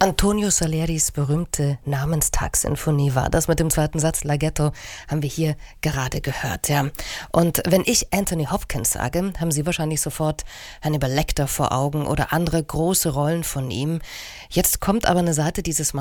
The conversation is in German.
Antonio Salieris berühmte Namenstag-Sinfonie war das mit dem zweiten Satz, Larghetto, haben wir hier gerade gehört, ja. Und wenn ich Anthony Hopkins sage, haben Sie wahrscheinlich sofort Hannibal Lecter vor Augen oder andere große Rollen von ihm. Jetzt kommt aber eine Seite dieses